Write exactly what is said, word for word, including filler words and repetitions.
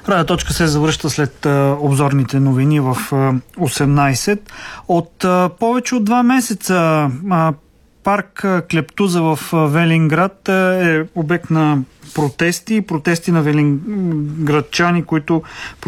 Радио Точка се завръща след а, обзорните новини в а, осемнайсет. От а, повече от два месеца а, парк а, Клептуза в а, Велинград а, е обект на протести, протести на велинградчани, които